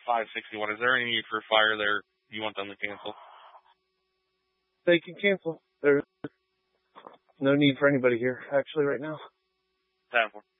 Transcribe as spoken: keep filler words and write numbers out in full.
five sixty-one. Is there any need for fire there? You want them to cancel? They can cancel. There's no need for anybody here, actually, right now. ten four.